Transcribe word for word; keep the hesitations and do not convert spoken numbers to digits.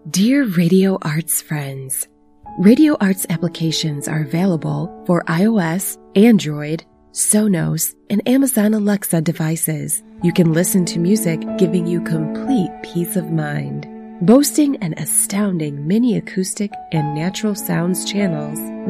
Dear Radio Arts friends, Radio Arts applications are available for iOS, Android, Sonos, and Amazon Alexa devices. You can listen to music giving you complete peace of mind. Boasting an astounding mini acoustic and natural sounds channels,